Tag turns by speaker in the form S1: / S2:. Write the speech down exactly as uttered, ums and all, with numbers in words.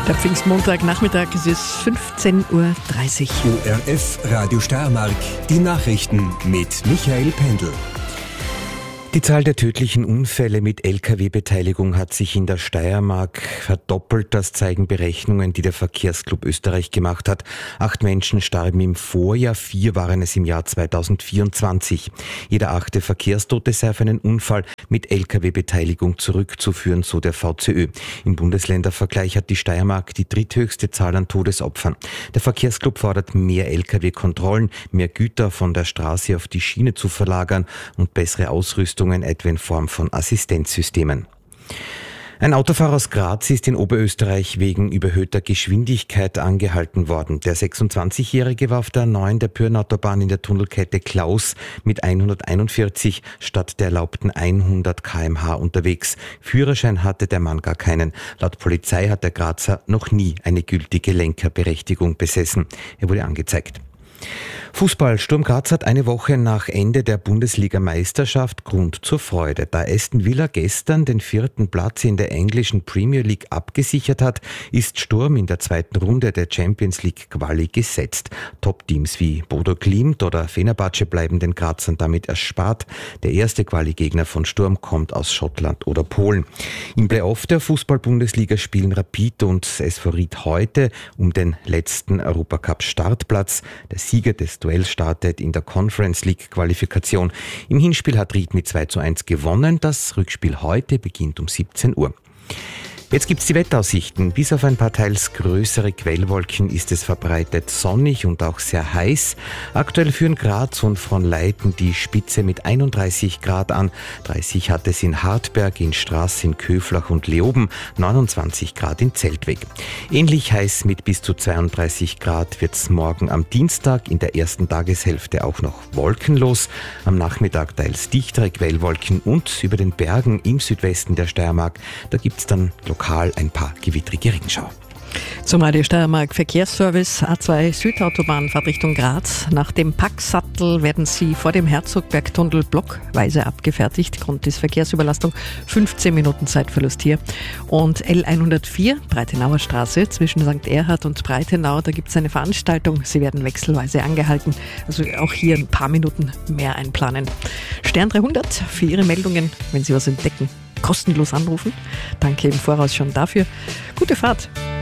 S1: Der Pfingstmontagnachmittag, es ist fünfzehn Uhr dreißig.
S2: O R F Radio Steiermark, die Nachrichten mit Michael Pendl.
S3: Die Zahl der tödlichen Unfälle mit L K W-Beteiligung hat sich in der Steiermark verdoppelt. Das zeigen Berechnungen, die der Verkehrsclub Österreich gemacht hat. Acht Menschen starben im Vorjahr, vier waren es im Jahr zweitausendvierundzwanzig. Jeder achte Verkehrstote sei auf einen Unfall mit L K W-Beteiligung zurückzuführen, so der V C Ö. Im Bundesländervergleich hat die Steiermark die dritthöchste Zahl an Todesopfern. Der Verkehrsclub fordert mehr L K W-Kontrollen, mehr Güter von der Straße auf die Schiene zu verlagern und bessere Ausrüstung, etwa in Form von Assistenzsystemen. Ein Autofahrer aus Graz ist in Oberösterreich wegen überhöhter Geschwindigkeit angehalten worden. Der sechsundzwanzigjährige war auf der neuen der Pyrnautobahn in der Tunnelkette Klaus mit hunderteinundvierzig statt der erlaubten hundert Kilometer pro Stunde unterwegs. Führerschein hatte der Mann gar keinen. Laut Polizei hat der Grazer noch nie eine gültige Lenkerberechtigung besessen. Er wurde angezeigt. Fußball. Sturm Graz hat eine Woche nach Ende der Bundesliga-Meisterschaft Grund zur Freude. Da Aston Villa gestern den vierten Platz in der englischen Premier League abgesichert hat, ist Sturm in der zweiten Runde der Champions League Quali gesetzt. Top-Teams wie Bodo Glimt oder Fenerbahce bleiben den Grazern damit erspart. Der erste Quali-Gegner von Sturm kommt aus Schottland oder Polen. Im Playoff der Fußball-Bundesliga spielen Rapid und S V Ried heute um den letzten Europacup-Startplatz. Der Sieger des Duell startet in der Conference League Qualifikation. Im Hinspiel hat Ried mit zwei zu eins gewonnen. Das Rückspiel heute beginnt um siebzehn Uhr. Jetzt gibt's die Wetteraussichten. Bis auf ein paar teils größere Quellwolken ist es verbreitet sonnig und auch sehr heiß. Aktuell führen Graz und Fronleiten die Spitze mit einunddreißig Grad an. dreißig hat es in Hartberg, in Straß, in Köflach und Leoben, neunundzwanzig Grad in Zeltweg. Ähnlich heiß mit bis zu zweiunddreißig Grad wird's morgen am Dienstag, in der ersten Tageshälfte auch noch wolkenlos. Am Nachmittag teils dichtere Quellwolken und über den Bergen im Südwesten der Steiermark, da gibt's dann lokal ein paar gewittrige Regenschauer.
S1: Zum Radio Steiermark Verkehrsservice. A zwei Südautobahn fährt Richtung Graz. Nach dem Packsattel werden sie vor dem Herzogbergtunnel blockweise abgefertigt. Grund ist Verkehrsüberlastung. fünfzehn Minuten Zeitverlust hier. Und L hundertvier, Breitenauer Straße, zwischen Sankt Erhard und Breitenau, da gibt es eine Veranstaltung. Sie werden wechselweise angehalten. Also auch hier ein paar Minuten mehr einplanen. Stern dreihundert für Ihre Meldungen, wenn Sie was entdecken. Kostenlos anrufen. Danke im Voraus schon dafür. Gute Fahrt.